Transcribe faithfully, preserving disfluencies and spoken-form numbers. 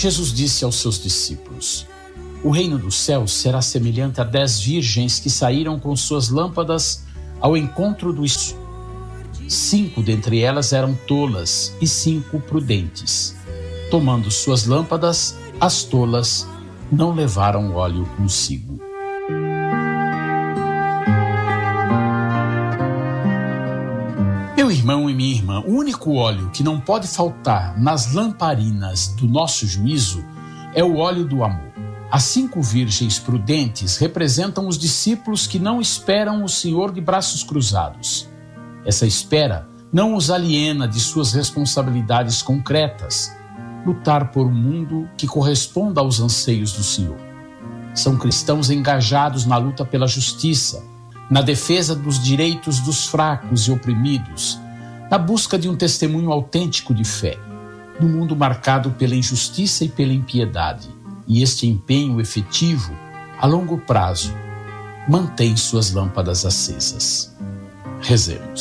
Jesus disse aos seus discípulos: o reino dos céus será semelhante a dez virgens que saíram com suas lâmpadas ao encontro do escuro. Cinco dentre elas eram tolas e cinco prudentes. Tomando suas lâmpadas, as tolas não levaram óleo consigo. Meu irmão e minha irmã, o único óleo que não pode faltar nas lamparinas do nosso juízo é o óleo do amor. As cinco virgens prudentes representam os discípulos que não esperam o Senhor de braços cruzados. Essa espera não os aliena de suas responsabilidades concretas, lutar por um mundo que corresponda aos anseios do Senhor. São cristãos engajados na luta pela justiça, na defesa dos direitos dos fracos e oprimidos, na busca de um testemunho autêntico de fé, num mundo marcado pela injustiça e pela impiedade. E este empenho efetivo, a longo prazo, mantém suas lâmpadas acesas. Rezemos.